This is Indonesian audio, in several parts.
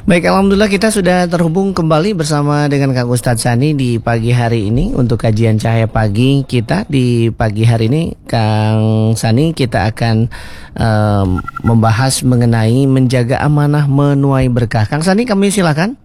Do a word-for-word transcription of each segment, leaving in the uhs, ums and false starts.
Baik, alhamdulillah kita sudah terhubung kembali bersama dengan Kang Ustadz Sani di pagi hari ini untuk kajian Cahaya Pagi kita. Di pagi hari ini Kang Sani kita akan um, membahas mengenai menjaga amanah menuai berkah. Kang Sani, kami silakan.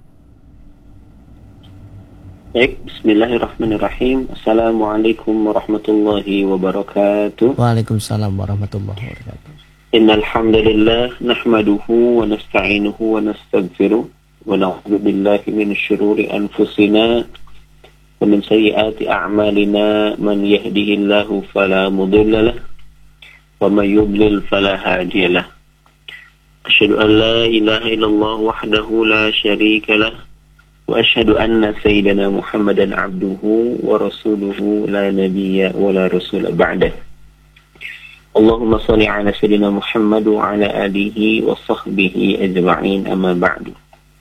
Baik, bismillahirrahmanirrahim. Assalamualaikum warahmatullahi wabarakatuh. Waalaikumsalam warahmatullahi wabarakatuh. Innal hamdalillah nahmaduhu wa nasta'inuhu wa nastaghfiruh wa na'udzu billahi min syururi anfusina wa min sayyiati a'malina man yahdihillahu fala mudilla lahu wa may yudlil fala hadiya lahu. Asyhadu an la ilaha illallah wahdahu la syarika lahu wa asyhadu anna sayyidana Muhammadan abduhu wa rasuluhu la nabiyya wa la rasula ba'dahu. Allahumma salli ala sayyidina Muhammad wa ala alihi wa sahbihi ajma'in, amma ba'du.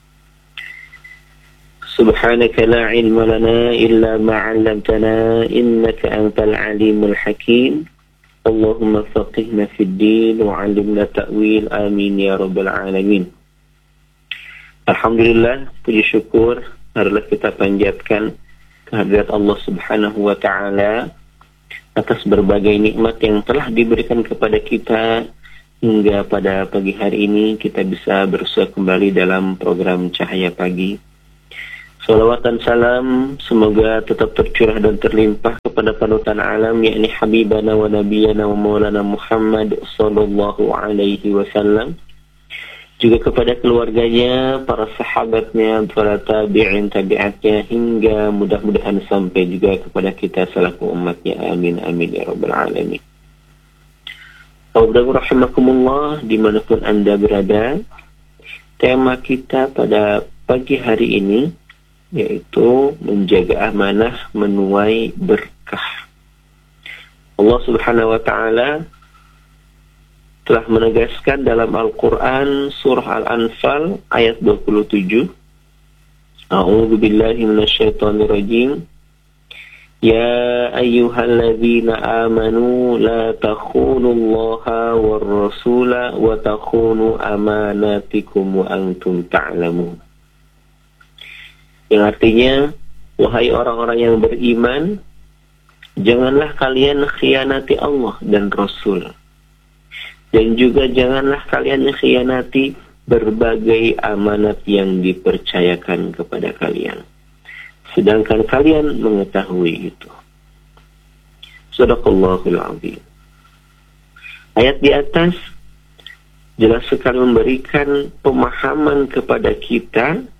Subhanaka la ilma lana illa ma 'allamtana innaka antal alimul hakim. Allahumma faqihna fid din wa 'allimna ta'wil, amin ya rabbal alamin. Alhamdulillah, puji syukur adalah kita panjatkan kehadirat Allah Subhanahu wa taala atas berbagai nikmat yang telah diberikan kepada kita hingga pada pagi hari ini kita bisa bersua kembali dalam program Cahaya Pagi. Salawat dan salam semoga tetap tercurah dan terlimpah kepada panutan alam, yakni Habibana wa Nabiyana wa Maulana Muhammad sallallahu alaihi wasallam, juga kepada keluarganya, para sahabatnya, para tabi'in tabi'atnya, hingga mudah-mudahan sampai juga kepada kita selaku umatnya. Amin amin ya rabbal alamin. Saudara rahimakumullah, dimanapun Anda berada, tema kita pada pagi hari ini yaitu menjaga amanah menuai berkah. Allah Subhanahu wa taala telah menegaskan dalam Al-Quran surah Al-Anfal ayat dua puluh tujuh. A'udzu billahi minasyaitonir rajim. Ya ayyuhalladzina amanu la takhunullaha war rasula wa takhunu amanatikum wa antum ta'lamun. Yang artinya, wahai orang-orang yang beriman, janganlah kalian khianati Allah dan Rasul. Dan juga janganlah kalian mengkhianati berbagai amanat yang dipercayakan kepada kalian, sedangkan kalian mengetahui itu. Shadaqallahul azim. Ayat di atas jelas sekali memberikan pemahaman kepada kita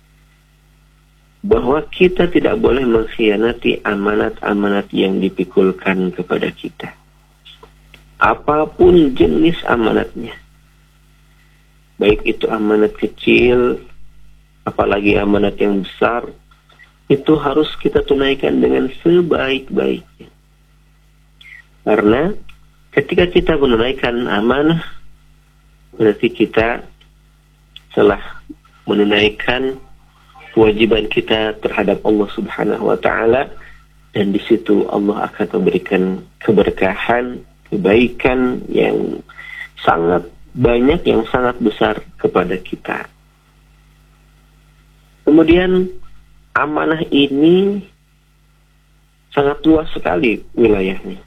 bahwa kita tidak boleh mengkhianati amanat-amanat yang dipikulkan kepada kita, apapun jenis amanatnya. Baik itu amanat kecil, apalagi amanat yang besar, itu harus kita tunaikan dengan sebaik-baiknya. Karena ketika kita menunaikan amanah, berarti kita telah menunaikan kewajiban kita terhadap Allah Subhanahu wa taala, dan di situ Allah akan memberikan keberkahan, kebaikan yang sangat banyak, yang sangat besar kepada kita. Kemudian amanah ini sangat luas sekali wilayahnya.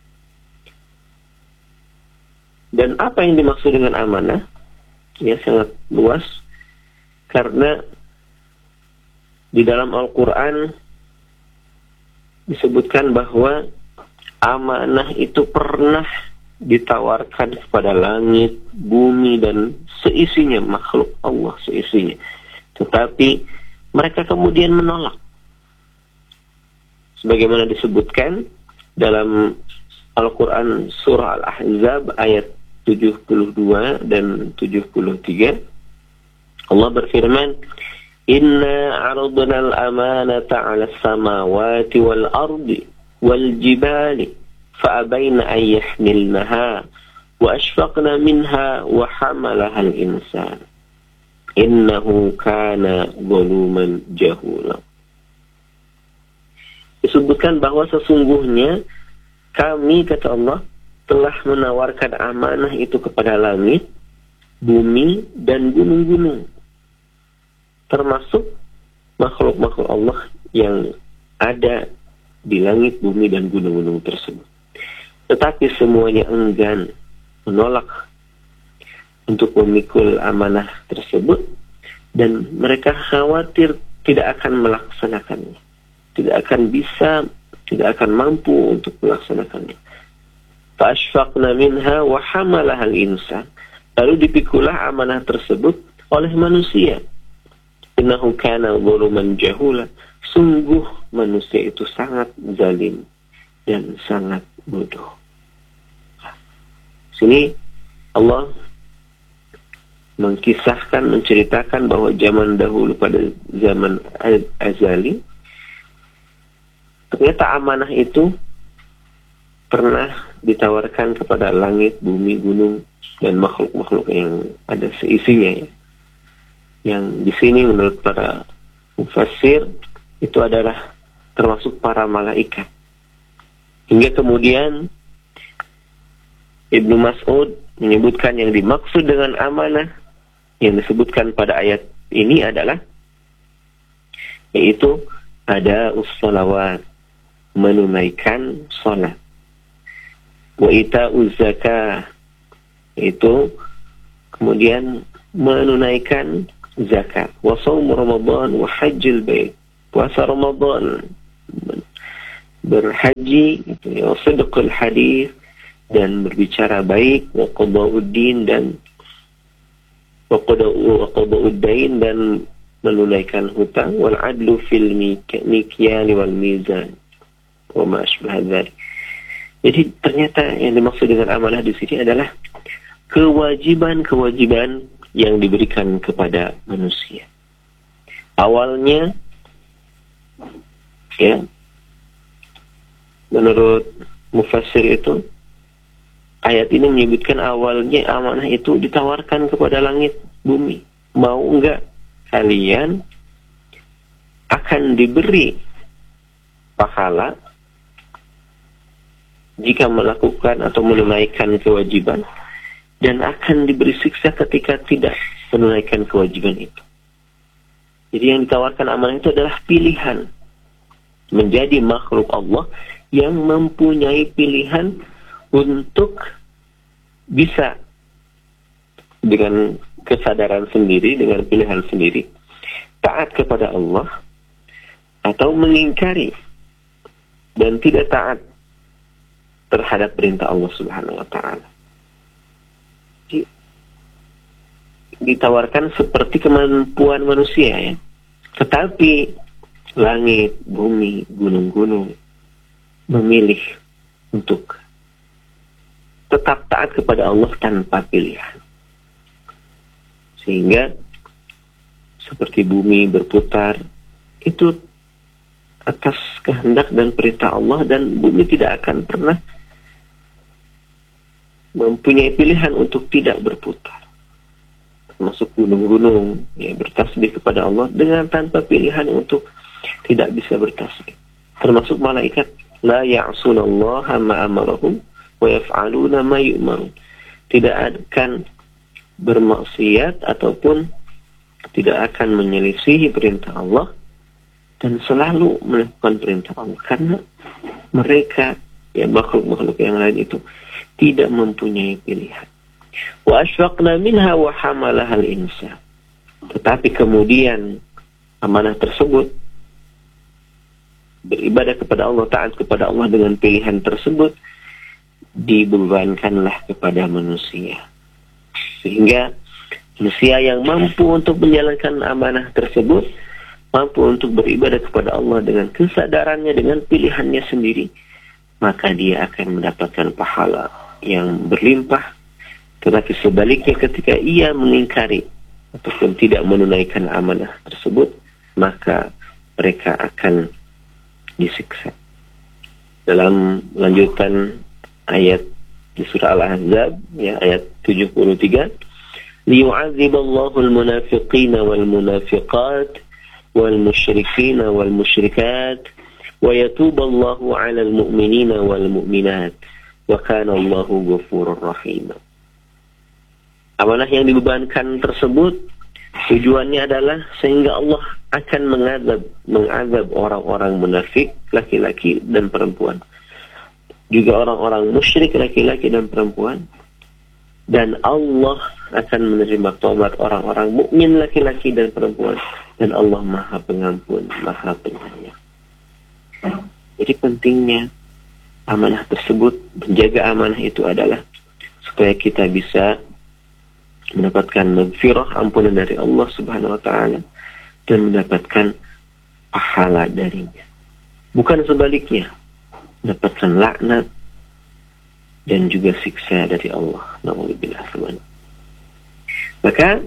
Dan apa yang dimaksud dengan amanah? Ya, sangat luas, karena di dalam Al-Quran disebutkan bahwa amanah itu pernah ditawarkan kepada langit, bumi, dan seisinya, makhluk Allah seisinya. Tetapi mereka kemudian menolak. Sebagaimana disebutkan dalam Al-Quran surah Al-Ahzab ayat tujuh puluh dua dan tujuh puluh tiga. Allah berfirman, Inna aradna al-amanata ala samawati wal ardi wal jibali fa'abayna an yahmilnaha wa ashfaqna minha wa hamalaha al-insan innahu kana zaluman jahula. Disebutkan bahwa sesungguhnya kami, kata Allah, telah menawarkan amanah itu kepada langit, bumi, dan gunung-gunung. termasuk makhluk-makhluk Allah yang ada di langit, bumi, dan gunung-gunung tersebut. Tetapi semuanya enggan, menolak untuk memikul amanah tersebut, dan mereka khawatir tidak akan melaksanakannya, tidak akan bisa, tidak akan mampu untuk melaksanakannya. Fa'ashfaqna minha wa hamalaha al-insan. Lalu dipikulah amanah tersebut oleh manusia. Innahu kana zaluman jahula. Sungguh manusia itu sangat zalim dan sangat bodoh. Sini Allah mengkisahkan, menceritakan bahwa zaman dahulu pada zaman azali, ternyata amanah itu pernah ditawarkan kepada langit, bumi, gunung, dan makhluk-makhluk yang ada seisinya, ya. Yang di sini menurut para mufassir itu adalah termasuk para malaikat. Hingga kemudian Ibnu Mas'ud menyebutkan yang dimaksud dengan amanah yang disebutkan pada ayat ini adalah yaitu ada us-shalawat, menunaikan salat, wa ita'uz zakah, itu kemudian menunaikan zakat, wa shaum Ramadan wa hajjil bait, puasa Ramadan, berhaji, itu ya, sidqul hadis, dan berbicara baik, wa qada'uddin, dan wa qada'uddain, dan menunaikan hutang, wal adlu fil mikyali wal mizan wa ma asbah dzalik. Jadi ternyata yang dimaksud dengan amanah di sini adalah kewajiban-kewajiban yang diberikan kepada manusia. Awalnya, ya, menurut mufassir itu, ayat ini menyebutkan awalnya amanah itu ditawarkan kepada langit, bumi. Mau enggak kalian akan diberi pahala jika melakukan atau menunaikan kewajiban, dan akan diberi siksa ketika tidak menunaikan kewajiban itu. Jadi yang ditawarkan amanah itu adalah pilihan menjadi makhluk Allah yang mempunyai pilihan untuk bisa dengan kesadaran sendiri, dengan pilihan sendiri, taat kepada Allah atau mengingkari dan tidak taat terhadap perintah Allah Subhanahu wa taala. Ditawarkan seperti kemampuan manusia, ya. Tetapi langit, bumi, gunung-gunung memilih untuk tetap taat kepada Allah tanpa pilihan. Sehingga seperti bumi berputar itu atas kehendak dan perintah Allah, dan bumi tidak akan pernah mempunyai pilihan untuk tidak berputar. Termasuk gunung-gunung, ya, bertasbih kepada Allah dengan tanpa pilihan untuk tidak bisa bertasbih. Termasuk malaikat, la ya'sunallaha ma amarahum wa yaf'aluna ma yu'marun. Tidak akan bermaksiat ataupun tidak akan menyelisihi perintah Allah, dan selalu melakukan perintah Allah, karena mereka, ya, makhluk-makhluk yang lain itu tidak mempunyai pilihan. Wa ashfaqna minha wa hamalaha al-insan. Tetapi kemudian amanah tersebut, beribadah kepada Allah, taat kepada Allah dengan pilihan tersebut, dibebankanlah kepada manusia. Sehingga manusia yang mampu untuk menjalankan amanah tersebut, mampu untuk beribadah kepada Allah dengan kesadarannya, dengan pilihannya sendiri, maka dia akan mendapatkan pahala yang berlimpah. Tetapi sebaliknya, ketika ia mengingkari ataupun tidak menunaikan amanah tersebut, maka mereka akan disiksa. Dalam lanjutan ayat di surah Al-Ahzab, ya, ayat tujuh puluh tiga, liyu'adziballahu al-munafiqina wal-munafiqat wal-musyrikina wal-musyrikat wa yatuballahu 'alal mu'minina wal-mu'minat wa kana Allahu ghafurur rahim. Amanah yang dibebankan tersebut Tujuannya adalah sehingga Allah akan mengazab mengazab orang-orang munafik laki-laki dan perempuan, juga orang-orang musyrik laki-laki dan perempuan, dan Allah akan menerima taubat orang-orang mukmin laki-laki dan perempuan, dan Allah Maha Pengampun, Maha Penyayang. Jadi pentingnya amanah tersebut, menjaga amanah itu adalah supaya kita bisa mendapatkan maghfirah, ampunan dari Allah Subhanahu wa taala, dan mendapatkan pahala darinya. Bukan sebaliknya, mendapatkan laknat dan juga siksa dari Allah. Na'udzubillah. Maka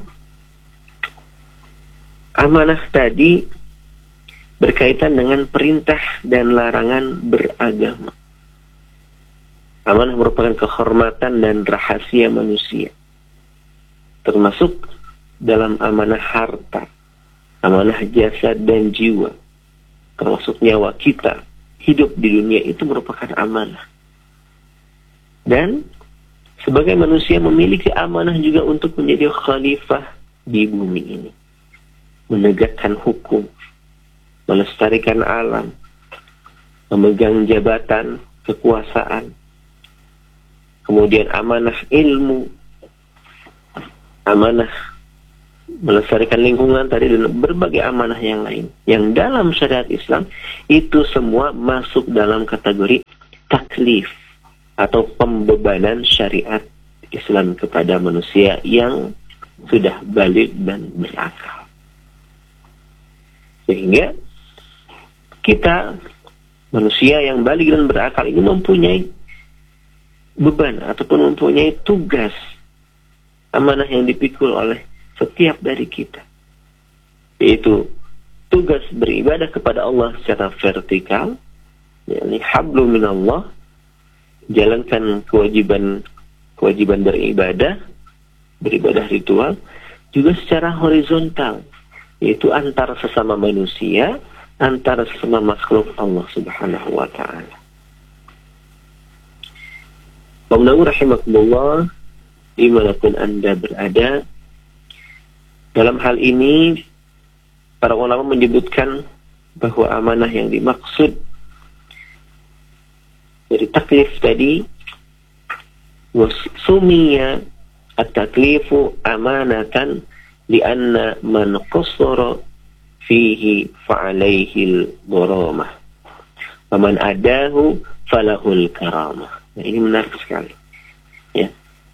amanah tadi berkaitan dengan perintah dan larangan beragama. Amanah merupakan kehormatan dan rahasia manusia, termasuk dalam amanah harta, amanah jasad dan jiwa, termasuk nyawa kita. Hidup di dunia itu merupakan amanah. Dan sebagai manusia memiliki amanah juga untuk menjadi khalifah di bumi ini, menegakkan hukum, melestarikan alam, memegang jabatan, kekuasaan, kemudian amanah ilmu, amanah melestarikan lingkungan tadi, dan berbagai amanah yang lain yang dalam syariat Islam itu semua masuk dalam kategori taklif atau pembebanan syariat Islam kepada manusia yang sudah balik dan berakal. Sehingga kita manusia yang balik dan berakal ini mempunyai beban ataupun mempunyai tugas amanah yang dipikul oleh setiap dari kita, yaitu tugas beribadah kepada Allah secara vertikal, yakni hablu minallah, jalankan kewajiban kewajiban beribadah, beribadah ritual, juga secara horizontal, yaitu antara sesama manusia, antara sesama makhluk Allah Subhanahu wa taala. Pemirsa rahimakumullah, dimanapun Anda berada, dalam hal ini para ulama menyebutkan bahwa amanah yang dimaksud dari taklif tadi, wasumiya at-taklifu amanatan lianna man qassara fihi fa'alaihi al-gharamah wa man adahu falahul karamah. Nah, ini menarik sekali. Ya.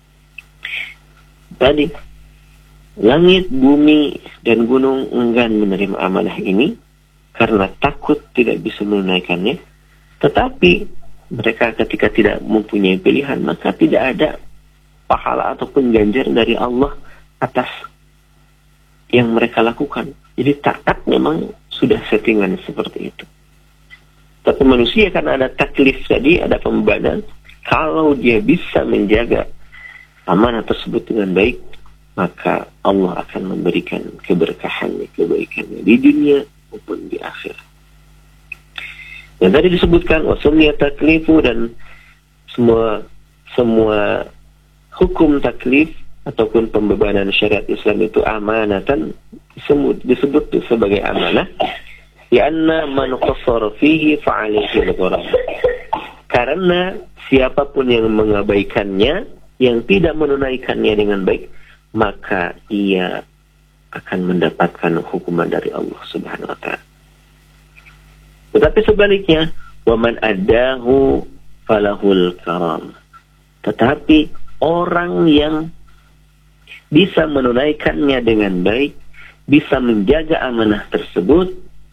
Tadi langit, bumi, dan gunung enggan menerima amanah ini karena takut tidak bisa menunaikannya. Tetapi mereka ketika tidak mempunyai pilihan, maka tidak ada pahala ataupun ganjaran dari Allah atas yang mereka lakukan. Jadi taat memang sudah settingan seperti itu. Tapi manusia karena ada taklif tadi, ada pembebanan, kalau dia bisa menjaga amanah tersebut dengan baik, maka Allah akan memberikan keberkahannya, kebaikannya di dunia maupun di akhirat. Yang tadi disebutkan wasumnya taklifu, dan semua semua hukum taklif ataupun pembebanan syariat Islam itu amanatan, disebut, disebut sebagai amanah, ya anna man qassara fihi fa'alaihi al-gharam. Karena siapapun yang mengabaikannya, yang tidak menunaikannya dengan baik, maka ia akan mendapatkan hukuman dari Allah Subhanahu wa taala. Tetapi sebaliknya, wa man adahu falahul karam. Tetapi orang yang bisa menunaikannya dengan baik, bisa menjaga amanah tersebut,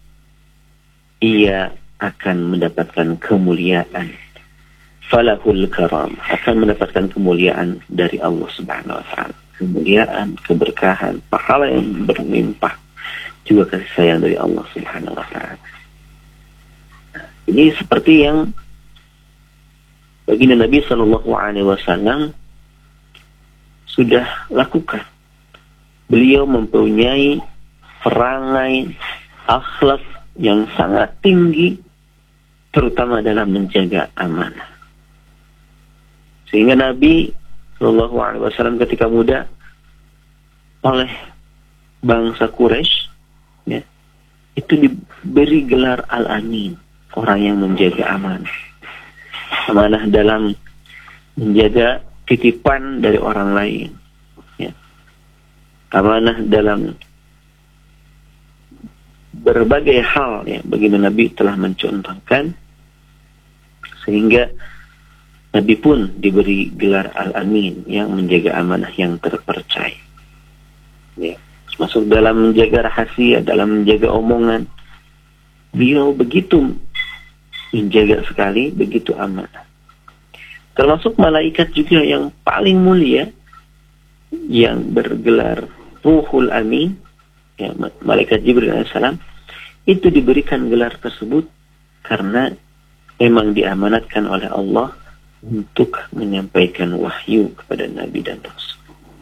ia akan mendapatkan kemuliaan. Falahul karam, akan mendapatkan kemuliaan dari Allah Subhanahu wa taala. Kemuliaan, keberkahan, pahala yang berlimpah, juga kasih sayang dari Allah Subhanahu wa taala. Ini seperti yang baginda Nabi Shallallahu Alaihi Wasallam sudah lakukan. Beliau mempunyai perangai akhlak yang sangat tinggi, terutama dalam menjaga amanah. Sehingga Nabi Shallallahu Alaihi Wasallam ketika muda oleh bangsa Quraisy, ya, itu diberi gelar Al-Amin, orang yang menjaga amanah. Amanah dalam menjaga titipan dari orang lain, ya. Amanah dalam berbagai hal, ya, bagaimana Nabi telah mencontohkan, sehingga Nabi pun diberi gelar Al-Amin, yang menjaga amanah, yang terpercaya, ya. Masuk dalam menjaga rahasia, dalam menjaga omongan, beliau begitu menjaga sekali, begitu amanah. Termasuk malaikat juga yang paling mulia, yang bergelar Ruhul Amin, ya, malaikat Jibril alaihissalam, itu diberikan gelar tersebut karena memang diamanatkan oleh Allah untuk menyampaikan wahyu kepada Nabi dan Rasul.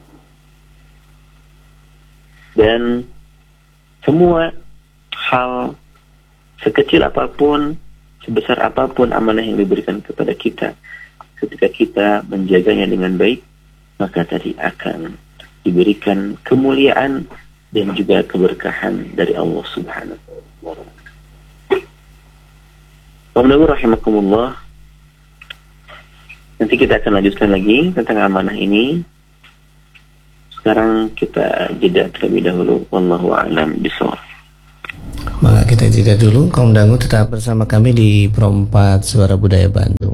Dan semua hal, sekecil apapun, sebesar apapun amanah yang diberikan kepada kita, ketika kita menjaganya dengan baik, maka tadi akan diberikan kemuliaan dan juga keberkahan dari Allah Subhanahu wa Ta'ala. Rahimakumullah. Nanti kita akan lanjutkan lagi tentang amanah ini. Sekarang kita jeda terlebih dahulu. Wallahu a'lam bishawab. Maka kita jeda dulu. Kaum dangu tetap bersama kami di Pro empat Suara Budaya Bandung.